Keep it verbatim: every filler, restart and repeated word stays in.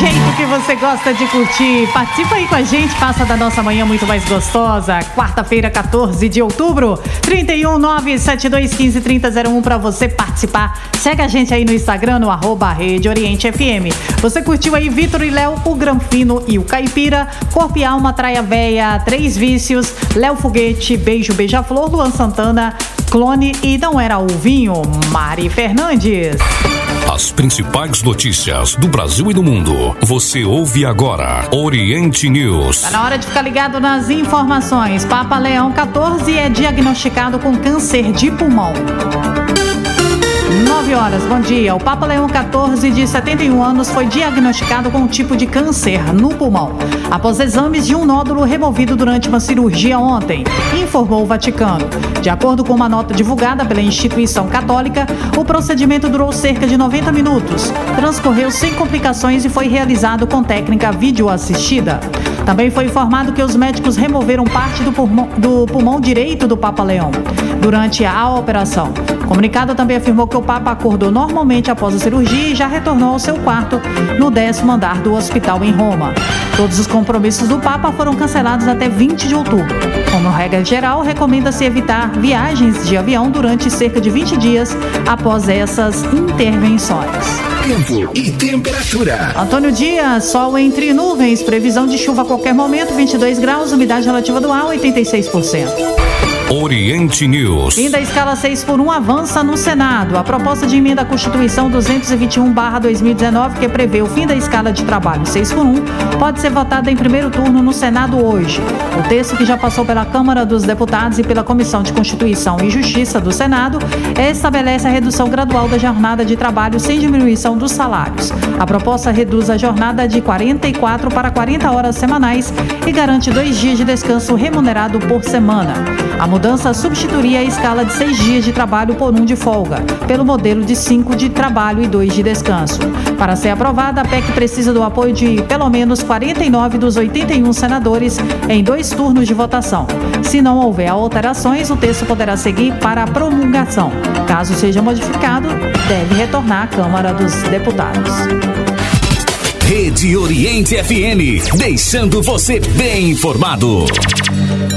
jeito que você gosta de curtir. Participa aí com a gente, faça da nossa manhã muito mais gostosa. Quarta-feira, quatorze de outubro, trinta e um, nove sete dois, quinze, trinta, zero um para você participar. Segue a gente aí no Instagram, no arroba Rede Oriente F M. Você curtiu aí Vitor e Léo, o Granfino e o Caipira, Corpo e Alma, Traia Véia, Três Vícios, Léo Foguete, Beijo Beija-Flor, Luan Santana, Clone e Não Era o Vinho, Mari Fernandes. As principais notícias do Brasil e do mundo. Você ouve agora Oriente News. Tá na hora de ficar ligado nas informações. Papa Leão quatorze é diagnosticado com câncer de pulmão. nove horas, bom dia. O Papa Leão quatorze, de setenta e um anos, foi diagnosticado com um tipo de câncer no pulmão, após exames de um nódulo removido durante uma cirurgia ontem, informou o Vaticano. De acordo com uma nota divulgada pela instituição católica, o procedimento durou cerca de noventa minutos, transcorreu sem complicações e foi realizado com técnica videoassistida. Também foi informado que os médicos removeram parte do pulmão, do pulmão direito do Papa Leão durante a operação. O comunicado também afirmou que o Papa acordou normalmente após a cirurgia e já retornou ao seu quarto no décimo andar do hospital em Roma. Todos os compromissos do Papa foram cancelados até vinte de outubro. Como regra geral, recomenda-se evitar viagens de avião durante cerca de vinte dias após essas intervenções. Tempo e temperatura. Antônio Dias, sol entre nuvens, previsão de chuva a qualquer momento, vinte e dois graus, umidade relativa do ar, oitenta e seis por cento. Oriente News. Fim da escala seis por um avança no Senado. A proposta de emenda à Constituição duzentos e vinte e um barra dois mil e dezenove, que prevê o fim da escala de trabalho seis por um, pode ser votada em primeiro turno no Senado hoje. O texto, que já passou pela Câmara dos Deputados e pela Comissão de Constituição e Justiça do Senado, estabelece a redução gradual da jornada de trabalho sem diminuição dos salários. A proposta reduz a jornada de quarenta e quatro para quarenta horas semanais e garante dois dias de descanso remunerado por semana. A mudança substituiria a escala de seis dias de trabalho por um de folga, pelo modelo de cinco de trabalho e dois de descanso. Para ser aprovada, a P E C precisa do apoio de pelo menos quarenta e nove dos oitenta e um senadores em dois turnos de votação. Se não houver alterações, o texto poderá seguir para a promulgação. Caso seja modificado, deve retornar à Câmara dos Deputados. Rede Oriente F M, deixando você bem informado.